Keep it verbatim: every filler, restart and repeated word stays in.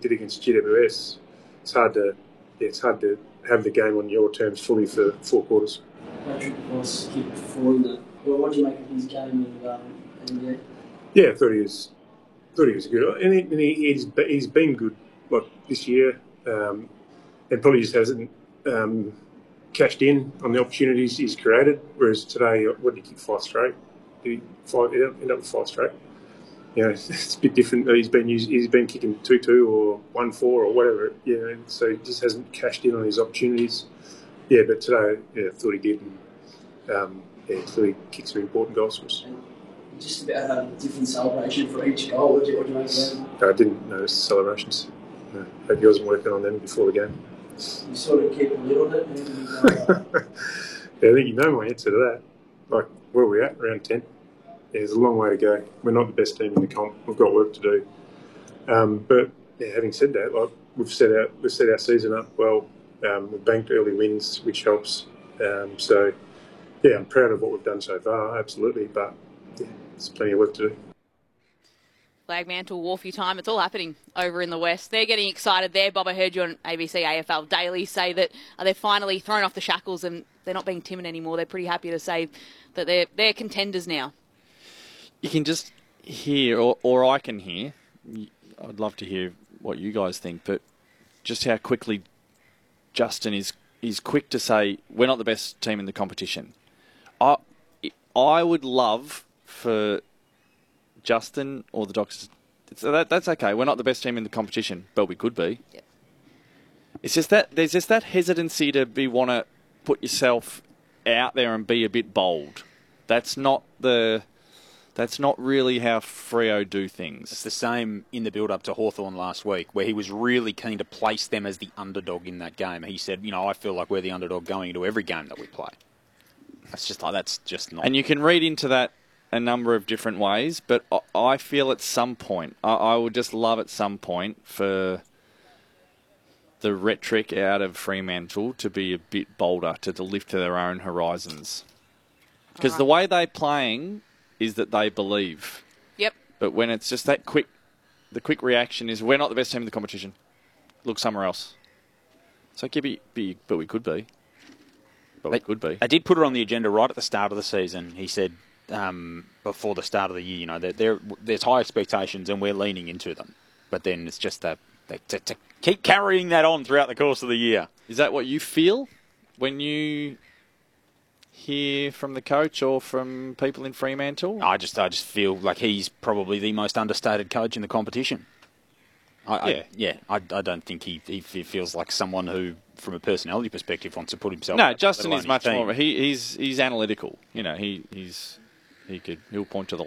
did against G W S, it's hard to yeah, it's hard to have the game on your terms fully for four quarters. Patrick was kicked before that. Well, what do you make of his game in um, N B A? Yeah, I thought he was thought he was good, and, he, and he, he's he's been good like this year, um, and probably just hasn't um, cashed in on the opportunities he's created. Whereas today, what did he kick five straight? Did he five, end up with five straight? You know, it's a bit different. He's been used, he's been kicking two two or one four or whatever. You know, so he just hasn't cashed in on his opportunities. Yeah, but today, yeah, I thought he did. And, um, yeah, I thought he kicked some important goals for us. Just about a different celebration for each goal. What do you, what do you make of that? I didn't notice the celebrations. No, hope he wasn't working on them before the game. You sort of keep a little bit. And then you go, uh, yeah, I think you know my answer to that. Like, where are we at? Around ten. Yeah, there's a long way to go. We're not the best team in the comp. We've got work to do. Um, but yeah, having said that, like we've set out, we've set our season up well. Um, we've banked early wins, which helps. Um, so yeah, I'm proud of what we've done so far, absolutely. But yeah, there's plenty of work to do. Flagmantle, Wharfie time, it's all happening over in the West. They're getting excited there. Bob, I heard you on A B C A F L Daily say that they're finally thrown off the shackles and they're not being timid anymore. They're pretty happy to say that they're they're contenders now. You can just hear, or, or I can hear, I'd love to hear what you guys think, but just how quickly Justin is is quick to say, we're not the best team in the competition. I, I would love for Justin or the Docs, so that, that's okay, we're not the best team in the competition, but we could be. Yep. It's just that, there's just that hesitancy to be want to put yourself out there and be a bit bold. That's not the... That's not really how Freo do things. It's the same in the build-up to Hawthorn last week, where he was really keen to place them as the underdog in that game. He said, you know, I feel like we're the underdog going into every game that we play. That's just like, that's just not... And you can read into that a number of different ways, but I feel at some point, I would just love at some point for the rhetoric out of Fremantle to be a bit bolder, to, to lift to their own horizons. Because right. The way they're playing... is that they believe. Yep. But when it's just that quick, the quick reaction is, we're not the best team in the competition. Look somewhere else. So, yeah, be, be, but we could be. But they, we could be. They did put it on the agenda right at the start of the season. He said, um, before the start of the year, you know, they're, they're, there's high expectations and we're leaning into them. But then it's just that, they, to, to keep carrying that on throughout the course of the year. Is that what you feel when you... hear from the coach or from people in Fremantle? I just I just feel like he's probably the most understated coach in the competition. I, yeah. I, yeah, I, I don't think he, he feels like someone who, from a personality perspective, wants to put himself... No, Justin is much more... He, he's he's analytical. You know, he he's he could he'll point to the